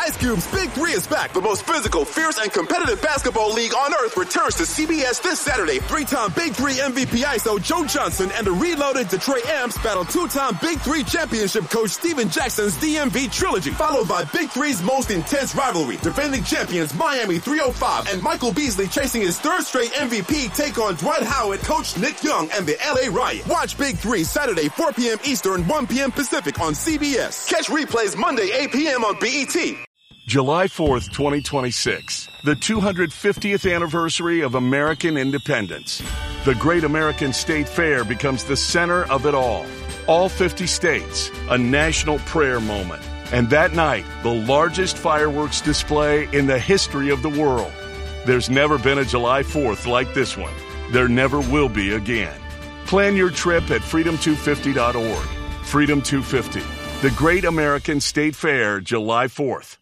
Ice Cube's Big Three is back. The most physical, fierce, and competitive basketball league on earth returns to CBS this Saturday. Three-time Big Three MVP ISO Joe Johnson and the reloaded Detroit Amps battle two-time Big Three championship coach Steven Jackson's DMV trilogy, followed by Big Three's most intense rivalry. Defending champions Miami 305 and Michael Beasley chasing his third straight MVP take on Dwight Howard, coach Nick Young, and the LA Riot. Watch Big Three Saturday 4 p.m. Eastern, 1 p.m. Pacific on CBS. Catch replays Monday 8 p.m. on BET. July 4th, 2026, the 250th anniversary of American independence. The Great American State Fair becomes the center of it all. All 50 states, a national prayer moment. And that night, the largest fireworks display in the history of the world. There's never been a July 4th like this one. There never will be again. Plan your trip at freedom250.org. Freedom 250, the Great American State Fair, July 4th.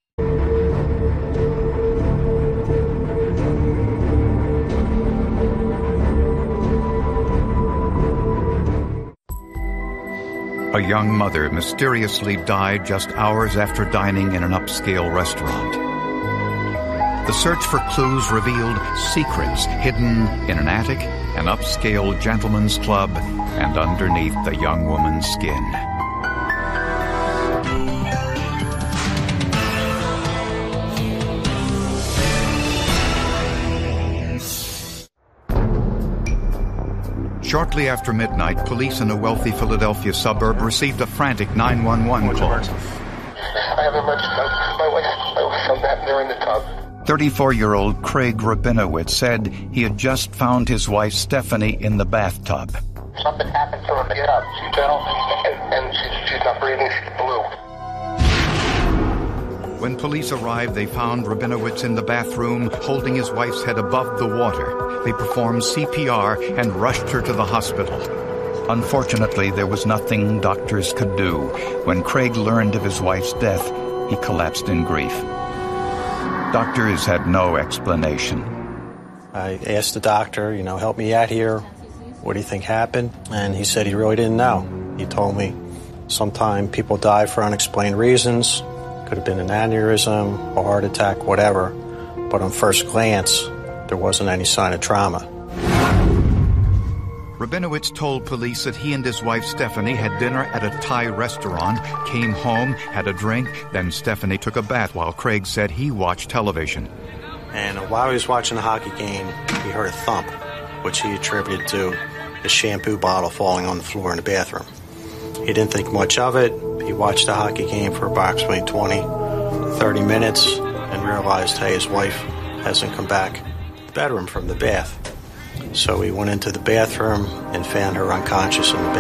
A young mother mysteriously died just hours after dining in an upscale restaurant. The search for clues revealed secrets hidden in an attic, an upscale gentleman's club, and underneath the young woman's skin. Shortly after midnight, police in a wealthy Philadelphia suburb received a frantic 911 call. I have emergency. My wife fell back there in the tub. 34-year-old Craig Rabinowitz said he had just found his wife Stephanie in the bathtub. Something happened to her. Get up. She fell, and she's not breathing. She's blue. When police arrived, they found Rabinowitz in the bathroom, holding his wife's head above the water. They performed CPR and rushed her to the hospital. Unfortunately, there was nothing doctors could do. When Craig learned of his wife's death, he collapsed in grief. Doctors had no explanation. I asked the doctor, help me out here. What do you think happened? And he said he really didn't know. He told me sometimes people die for unexplained reasons. Could have been an aneurysm, a heart attack, whatever. But on first glance, there wasn't any sign of trauma. Rabinowitz told police that he and his wife Stephanie had dinner at a Thai restaurant, came home, had a drink, then Stephanie took a bath while Craig said he watched television. And while he was watching the hockey game, he heard a thump, which he attributed to the shampoo bottle falling on the floor in the bathroom. He didn't think much of it. He watched the hockey game for approximately 20, 30 minutes and realized, hey, his wife hasn't come back to the bedroom from the bath. So he went into the bathroom and found her unconscious in the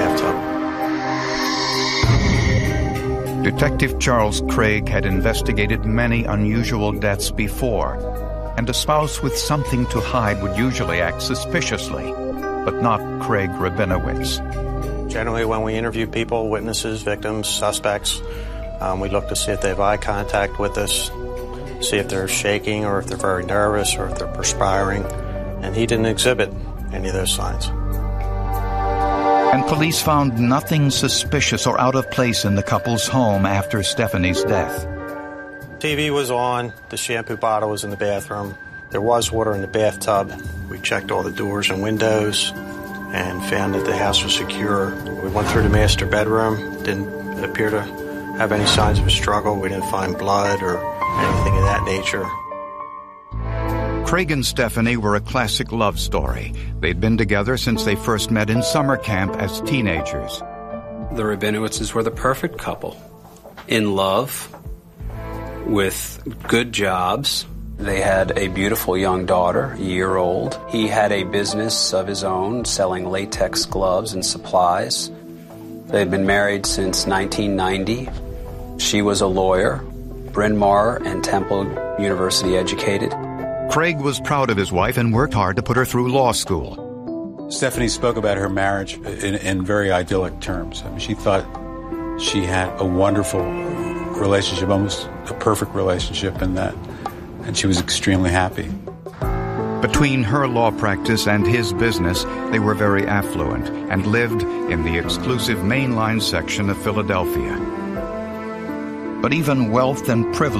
bathtub. Detective Charles Craig had investigated many unusual deaths before, and a spouse with something to hide would usually act suspiciously, but not Craig Rabinowitz. Generally, when we interview people, witnesses, victims, suspects, we look to see if they have eye contact with us, see if they're shaking or if they're very nervous or if they're perspiring. And he didn't exhibit any of those signs. And police found nothing suspicious or out of place in the couple's home after Stephanie's death. TV was on, the shampoo bottle was in the bathroom, there was water in the bathtub. We checked all the doors and windows and found that the house was secure. We went through the master bedroom, didn't appear to have any signs of a struggle. We didn't find blood or anything of that nature. Craig and Stephanie were a classic love story. They'd been together since they first met in summer camp as teenagers. The Rabinowitzes were the perfect couple. In love, with good jobs. They had a beautiful young daughter, a year old. He had a business of his own, selling latex gloves and supplies. They'd been married since 1990. She was a lawyer, Bryn Mawr and Temple University educated. Craig was proud of his wife and worked hard to put her through law school. Stephanie spoke about her marriage in very idyllic terms. I mean, she thought she had a wonderful relationship, almost a perfect relationship in that, and she was extremely happy. Between her law practice and his business, they were very affluent and lived in the exclusive mainline section of Philadelphia. But even wealth and privilege